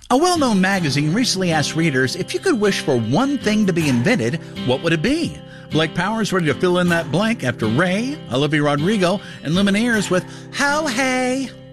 A well-known magazine recently asked readers if you could wish for one thing to be invented, what would it be? Blake Powers ready to fill in that blank after Ray, Olivia Rodrigo, and Lumineers with Ho Hey.